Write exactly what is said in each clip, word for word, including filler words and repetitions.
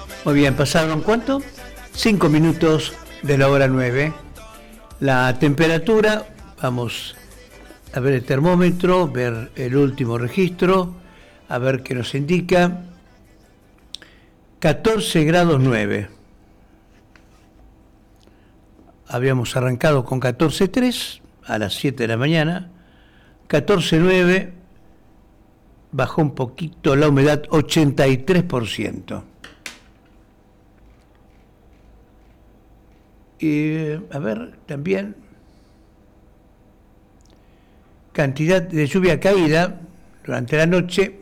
Muy bien, pasaron ¿cuánto? Cinco minutos de la hora nueve. La temperatura, vamos a ver el termómetro, ver el último registro, a ver qué nos indica. catorce grados nueve. Habíamos arrancado con catorce tres a las siete de la mañana. catorce nueve, bajó un poquito la humedad, ochenta y tres por ciento. Y, a ver, también cantidad de lluvia caída durante la noche,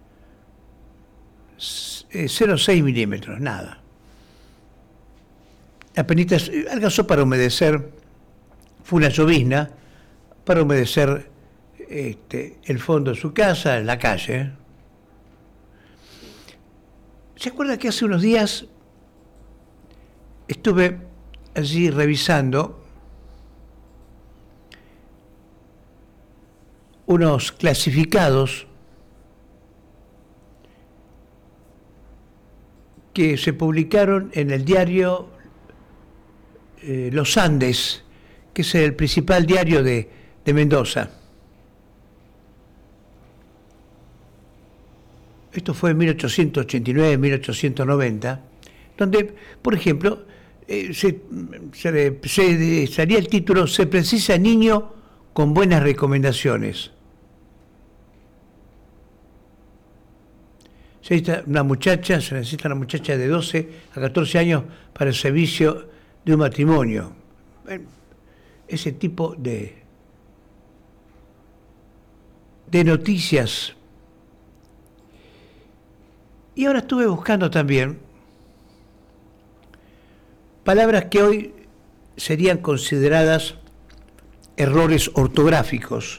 cero coma seis milímetros, nada. Apenas alcanzó para humedecer, fue una llovizna, para humedecer este, el fondo de su casa, en la calle. ¿Se acuerda que hace unos días estuve allí revisando unos clasificados que se publicaron en el diario eh, Los Andes, que es el principal diario de, de Mendoza? Esto fue en mil ochocientos ochenta y nueve, mil ochocientos noventa, donde, por ejemplo, eh, se, se, se salía el título "Se precisa niño con buenas recomendaciones". Se necesita una muchacha, se necesita una muchacha de doce a catorce años para el servicio de un matrimonio. Ese tipo de, de noticias. Y ahora estuve buscando también palabras que hoy serían consideradas errores ortográficos.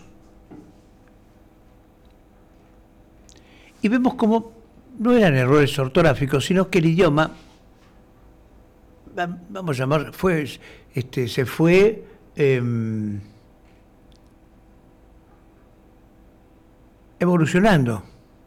Y vemos cómo no eran errores ortográficos, sino que el idioma, vamos a llamar, fue, este, se fue eh, evolucionando.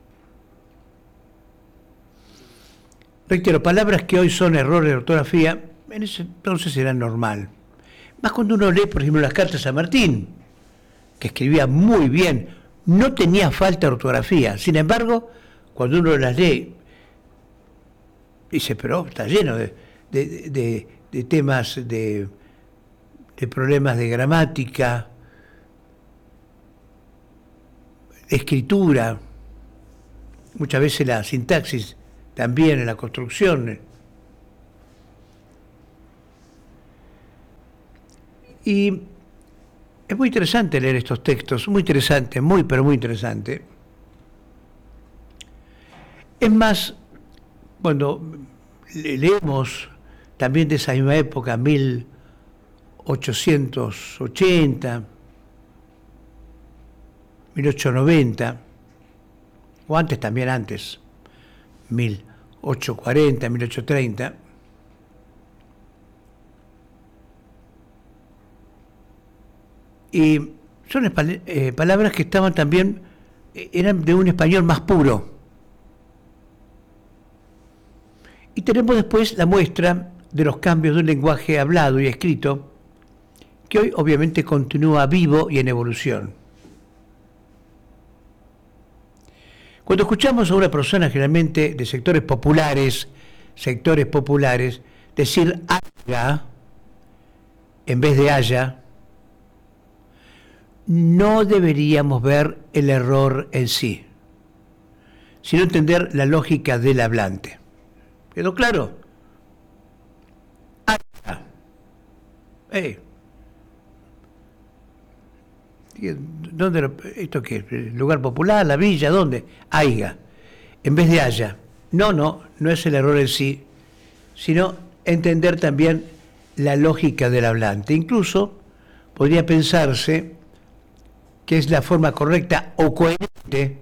Reitero, palabras que hoy son errores de ortografía, en ese entonces era normal. Más cuando uno lee, por ejemplo, las cartas a San Martín, que escribía muy bien, no tenía falta de ortografía. Sin embargo, cuando uno las lee, dice, pero está lleno de, de, de, de temas, de, de problemas de gramática, de escritura, muchas veces la sintaxis también en la construcción. Y es muy interesante leer estos textos, muy interesante, muy, pero muy interesante. Es más, cuando leemos también de esa misma época, mil ochocientos ochenta, mil ochocientos noventa, o antes también antes, mil ochocientos cuarenta, mil ochocientos treinta, y son eh, palabras que estaban también, eh, eran de un español más puro. Y tenemos después la muestra de los cambios de un lenguaje hablado y escrito, que hoy obviamente continúa vivo y en evolución. Cuando escuchamos a una persona, generalmente de sectores populares, sectores populares, decir haya en vez de haya, no deberíamos ver el error en sí, sino entender la lógica del hablante. ¿Quedó claro? Haya. Hey. ¿Dónde lo, ¿Esto qué? ¿El lugar popular? ¿La villa? ¿Dónde? Haiga. En vez de haya. No, no, no es el error en sí, sino entender también la lógica del hablante. Incluso podría pensarse que es la forma correcta o coherente,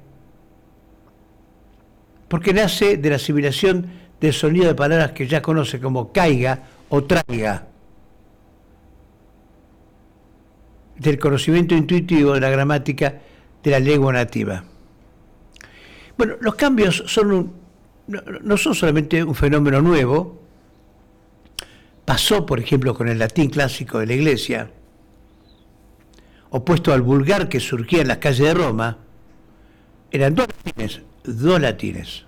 porque nace de la asimilación del sonido de palabras que ya conoce como caiga o traiga, del conocimiento intuitivo de la gramática de la lengua nativa. Bueno, los cambios son un, no, no son solamente un fenómeno nuevo, pasó, por ejemplo, con el latín clásico de la Iglesia, opuesto al vulgar que surgía en las calles de Roma. Eran dos latines, dos latines,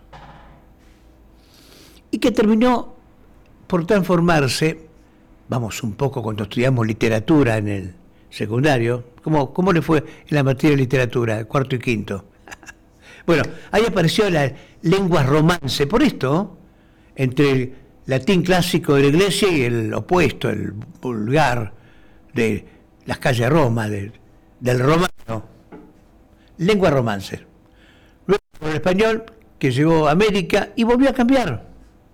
y que terminó por transformarse, vamos un poco cuando estudiamos literatura en el secundario, ¿cómo, cómo le fue en la materia de literatura, cuarto y quinto? Bueno, ahí apareció la lengua romance, por esto, entre el latín clásico de la Iglesia y el opuesto, el vulgar de las calles de Roma, de, del romano, lengua romance. Luego el español, que llegó a América y volvió a cambiar.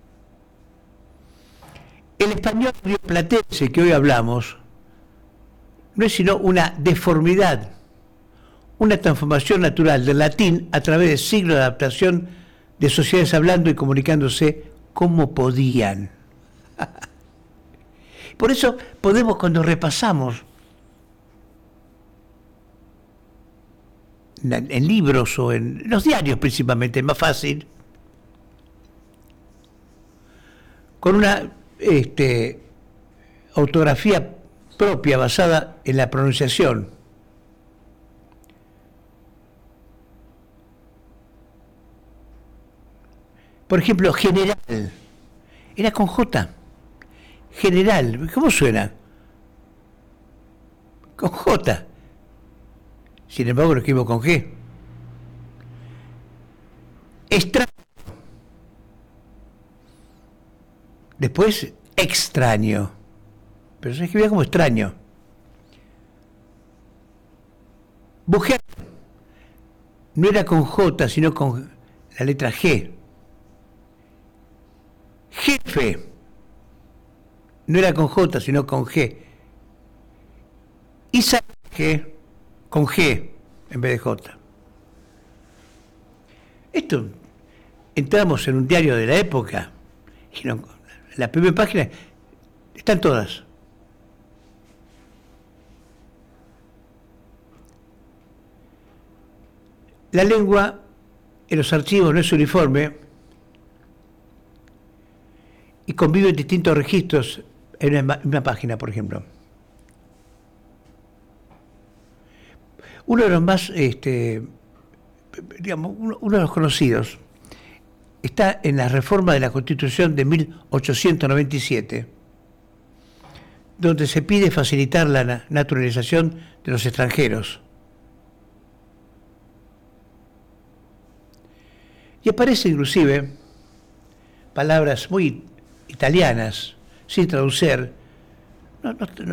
El español rioplatense que hoy hablamos no es sino una deformidad, una transformación natural del latín a través de siglos de adaptación de sociedades hablando y comunicándose como podían. Por eso podemos, cuando repasamos en libros o en los diarios principalmente, es más fácil, con una este, ortografía propia basada en la pronunciación. Por ejemplo, general, era con J. General, ¿cómo suena? Con J. Sin embargo, lo escribo con G. Extraño. Después, extraño. Pero se escribía como extraño. Mujer. No era con J, sino con la letra G. Jefe. No era con J, sino con G. Y G con G en vez de J. Esto, entramos en un diario de la época, y no, la primera página están todas. La lengua en los archivos no es uniforme y convive en distintos registros en una, en una página, por ejemplo. Uno de los más, este, digamos, uno, uno de los conocidos, está en la reforma de la Constitución de mil ochocientos noventa y siete, donde se pide facilitar la naturalización de los extranjeros. Y aparece inclusive palabras muy italianas, sin traducir. No, no,